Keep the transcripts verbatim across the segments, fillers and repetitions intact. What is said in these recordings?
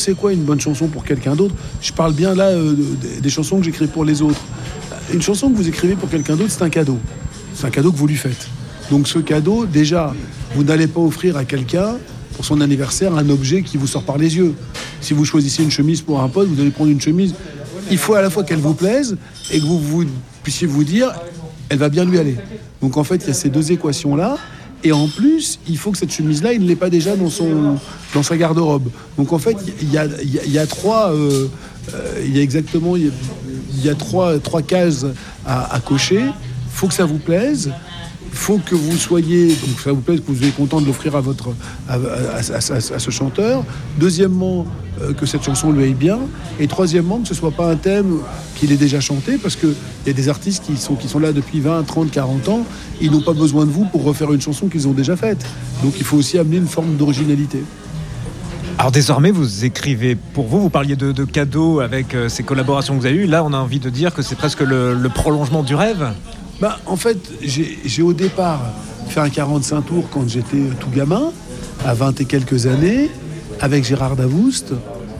C'est quoi une bonne chanson pour quelqu'un d'autre? Je parle bien là euh, des chansons que j'écris pour les autres. Une chanson que vous écrivez pour quelqu'un d'autre, c'est un cadeau. C'est un cadeau que vous lui faites. Donc ce cadeau, déjà, vous n'allez pas offrir à quelqu'un, pour son anniversaire, un objet qui vous sort par les yeux. Si vous choisissez une chemise pour un pote, vous allez prendre une chemise. Il faut à la fois qu'elle vous plaise et que vous, vous puissiez vous dire, elle va bien lui aller. Donc en fait, il y a ces deux équations-là. Et en plus, il faut que cette chemise-là, il ne l'ait pas déjà dans, son, dans sa garde-robe. Donc en fait, il y a, il y a, il y a trois... Euh, euh, il y a exactement... Il y a, il y a trois, trois cases à, à cocher. Il faut que ça vous plaise. Il faut que vous soyez... Donc ça vous plaise, que vous soyez content de l'offrir à, votre, à, à, à, à, à ce chanteur. Deuxièmement, euh, que cette chanson lui aille bien. Et troisièmement, que ce ne soit pas un thème qu'il ait déjà chanté, parce qu'il y a des artistes qui sont, qui sont là depuis vingt, trente, quarante ans. Ils n'ont pas besoin de vous pour refaire une chanson qu'ils ont déjà faite. Donc il faut aussi amener une forme d'originalité. Alors désormais, vous écrivez pour vous. Vous parliez de, de cadeaux avec euh, ces collaborations que vous avez eues. Là, on a envie de dire que c'est presque le, le prolongement du rêve. Bah, en fait, j'ai, j'ai au départ fait un quarante-cinq tours quand j'étais tout gamin, à vingt et quelques années, avec Gérard Davoust.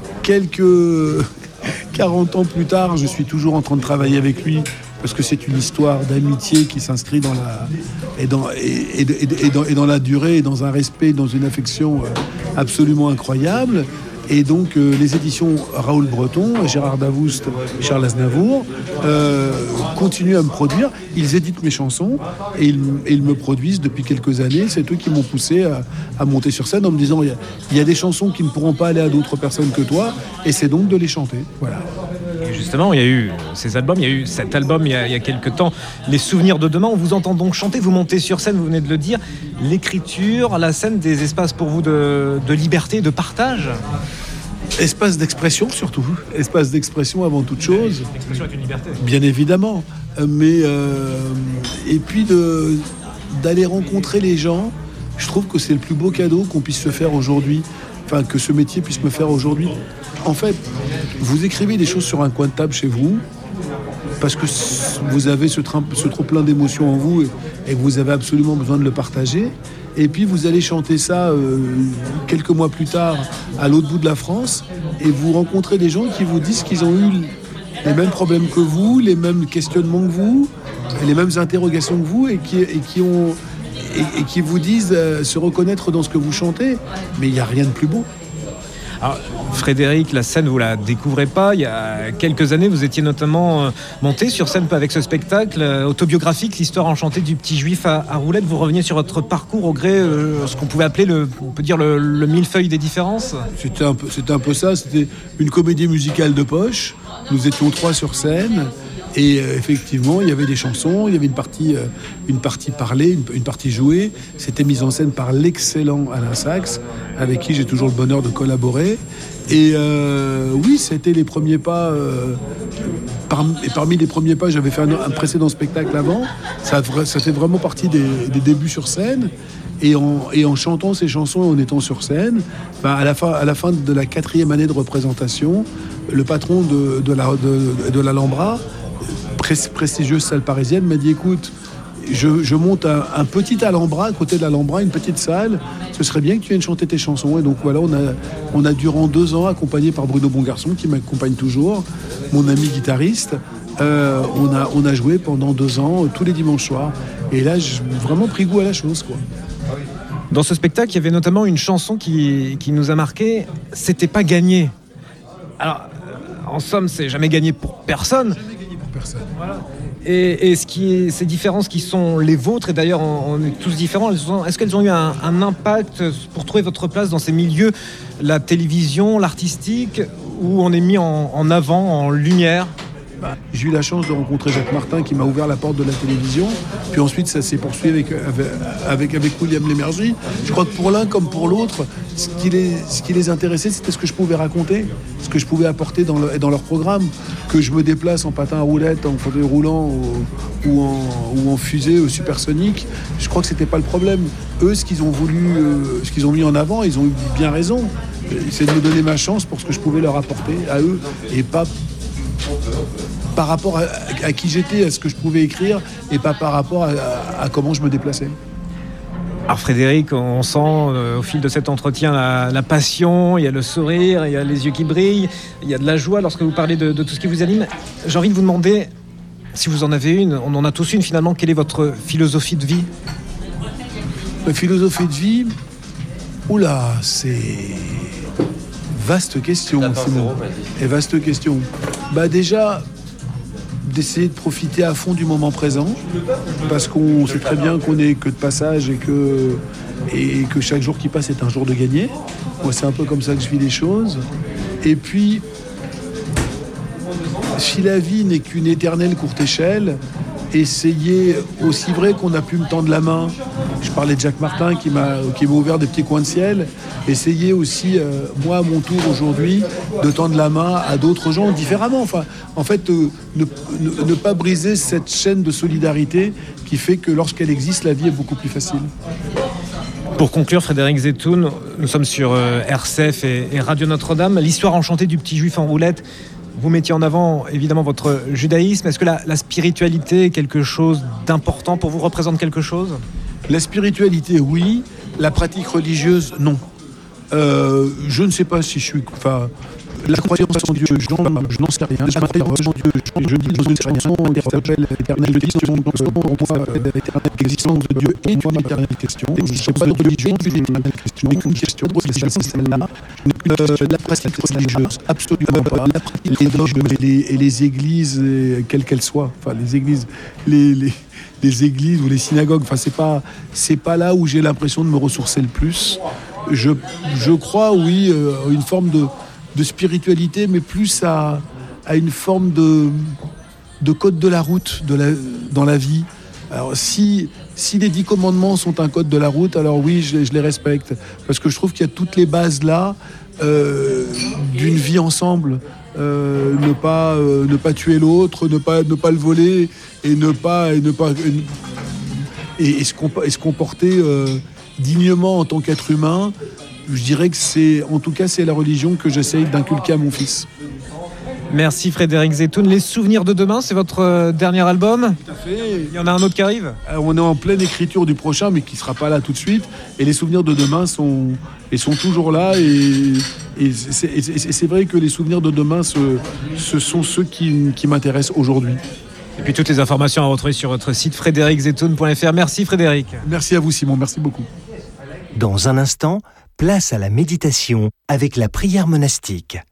Quelques quarante ans plus tard, je suis toujours en train de travailler avec lui, parce que c'est une histoire d'amitié qui s'inscrit dans la, et dans, et, et, et, et dans, et dans la durée, et dans un respect, dans une affection absolument incroyable. Et donc, euh, les éditions Raoul Breton, Gérard Davoust, Charles Aznavour, euh, continuent à me produire. Ils éditent mes chansons et ils, et ils me produisent depuis quelques années. C'est eux qui m'ont poussé à, à monter sur scène en me disant, il y a, il y a des chansons qui ne pourront pas aller à d'autres personnes que toi, et c'est donc de les chanter. Voilà. Et justement, il y a eu ces albums, il y a eu cet album il y a, il y a quelques temps, Les Souvenirs de demain. On vous entend donc chanter, vous montez sur scène, vous venez de le dire. L'écriture, la scène, des espaces pour vous de, de liberté, de partage. Espace d'expression surtout, espace d'expression avant toute chose. L'expression est une liberté. Bien évidemment, mais euh, et puis de, d'aller rencontrer les gens, je trouve que c'est le plus beau cadeau qu'on puisse se faire aujourd'hui, enfin que ce métier puisse me faire aujourd'hui. En fait, vous écrivez des choses sur un coin de table chez vous, parce que vous avez ce, train, ce trop plein d'émotions en vous et, et que vous avez absolument besoin de le partager. Et puis vous allez chanter ça euh, quelques mois plus tard à l'autre bout de la France et vous rencontrez des gens qui vous disent qu'ils ont eu les mêmes problèmes que vous, les mêmes questionnements que vous, les mêmes interrogations que vous et qui, et qui, ont, et, et qui vous disent euh, se reconnaître dans ce que vous chantez. Mais il n'y a rien de plus beau. Alors, Frédéric, la scène, vous la découvrez pas. Il y a quelques années, vous étiez notamment euh, monté sur scène avec ce spectacle euh, autobiographique, l'histoire enchantée du petit juif à, à roulettes. Vous reveniez sur votre parcours au gré, euh, ce qu'on pouvait appeler, le, on peut dire, le, le millefeuille des différences. C'était un peu, c'était un peu ça. C'était une comédie musicale de poche. Nous étions trois sur scène. Et euh, effectivement, il y avait des chansons, il y avait une partie, euh, une partie parlée, une, une partie jouée. C'était mise en scène par l'excellent Alain Sachs, avec qui j'ai toujours le bonheur de collaborer. Et euh, oui, c'était les premiers pas. Euh, par, et parmi les premiers pas, j'avais fait un, un précédent spectacle avant. Ça, ça fait vraiment partie des, des débuts sur scène. Et en, et en chantant ces chansons et en étant sur scène, ben à, la fin, à la fin de la quatrième année de représentation, le patron de, de, la, de, de l'Alhambra, prestigieuse salle parisienne, m'a dit écoute, je, je monte un, un petit Alhambra à côté de l'Alhambra, une petite salle, ce serait bien que tu viennes chanter tes chansons. Et donc voilà, on a, on a durant deux ans, accompagné par Bruno Bongarçon, qui m'accompagne toujours, mon ami guitariste, euh, on, a, on a joué pendant deux ans, tous les dimanches soirs. Et là, j'ai vraiment pris goût à la chose, quoi. Dans ce spectacle, il y avait notamment une chanson qui, qui nous a marqué, C'était pas gagné. Alors, en somme, c'est jamais gagné pour personne. Personne. Voilà. Et, et ce qui est, ces différences qui sont les vôtres, et d'ailleurs on, on est tous différents, est-ce qu'elles ont eu un, un impact pour trouver votre place dans ces milieux, la télévision, l'artistique, où on est mis en, en avant, en lumière? Bah, j'ai eu la chance de rencontrer Jacques Martin qui m'a ouvert la porte de la télévision. Puis ensuite, ça s'est poursuivi avec, avec, avec, avec William Lémergie. Je crois que pour l'un comme pour l'autre, ce qui les, ce qui les intéressait, c'était ce que je pouvais raconter, ce que je pouvais apporter dans, le, dans leur programme. Que je me déplace en patin à roulettes, en fauteuil roulant ou, ou, en, ou en fusée supersonique, je crois que c'était pas le problème. Eux, ce qu'ils ont voulu, euh, ce qu'ils ont mis en avant, ils ont eu bien raison. C'est de me donner ma chance pour ce que je pouvais leur apporter à eux et pas par rapport à, à qui j'étais, à ce que je pouvais écrire et pas par rapport à, à, à comment je me déplaçais. Alors Frédéric, on sent euh, au fil de cet entretien la, la passion, il y a le sourire, il y a les yeux qui brillent, il y a de la joie lorsque vous parlez de, de tout ce qui vous anime. J'ai envie de vous demander, si vous en avez une, on en a tous une finalement, quelle est votre philosophie de vie ? Ma philosophie de vie, oula, c'est vaste question, Simon. Et vaste question. Bah déjà, d'essayer de profiter à fond du moment présent, parce qu'on sait très bien qu'on n'est que de passage et que, et que chaque jour qui passe est un jour de gagné. Moi, c'est un peu comme ça que je vis les choses. Et puis, si la vie n'est qu'une éternelle courte échelle, essayer, aussi vrai qu'on a pu me tendre la main, je parlais de Jacques Martin qui m'a, qui m'a ouvert des petits coins de ciel, essayer aussi, euh, moi à mon tour aujourd'hui, de tendre la main à d'autres gens différemment. Enfin, en fait, euh, ne, ne, ne pas briser cette chaîne de solidarité qui fait que lorsqu'elle existe, la vie est beaucoup plus facile. Pour conclure, Frédéric Zetoun, nous sommes sur euh, R C F et, et Radio Notre-Dame. L'histoire enchantée du petit juif en roulette. Vous mettiez en avant évidemment votre judaïsme. Est-ce que la, la spiritualité est quelque chose d'important pour vous, représente quelque chose ? La spiritualité, oui. La pratique religieuse, non. Euh, je ne sais pas si je suis... Enfin, la croyance en Dieu, je n'en, je n'en sais rien. La croyance en Dieu, je, je dis dans une chanson qui s'appelle l'éternelle question. Donc, on voit l'existence de Dieu et une éternelle question. Je ne sais pas de religion, c'est une éternelle question. Mais une question, c'est celle-là. La pratique religieuse, absolument pas. La pratique religieuse et les, et les églises, quelles qu'elles soient, enfin les églises, les, les, les églises ou les synagogues, enfin c'est pas, c'est pas là où j'ai l'impression de me ressourcer le plus. Je, je crois, oui, euh, une forme de de spiritualité, mais plus à, à une forme de, de code de la route de la, dans la vie. Alors si, si les dix commandements sont un code de la route, alors oui, je, je les respecte. Parce que je trouve qu'il y a toutes les bases là euh, d'une vie ensemble. Euh, ne, pas, euh, ne pas tuer l'autre, ne pas, ne pas le voler, et ne pas... Et, ne pas, et, et, se, comp- et se comporter euh, dignement en tant qu'être humain. Je dirais que c'est, en tout cas, c'est la religion que j'essaye d'inculquer à mon fils. Merci Frédéric Zetoun. Les souvenirs de demain, c'est votre euh, dernier album ? Tout à fait. Il y en a un autre qui arrive ? Alors, on est en pleine écriture du prochain, mais qui ne sera pas là tout de suite. Et les souvenirs de demain sont, et sont toujours là. Et, et, c'est, et, c'est, et c'est vrai que les souvenirs de demain, ce, ce sont ceux qui, qui m'intéressent aujourd'hui. Et puis toutes les informations à retrouver sur votre site frédéric zetoun point f r. Merci Frédéric. Merci à vous Simon, merci beaucoup. Dans un instant, place à la méditation avec la prière monastique.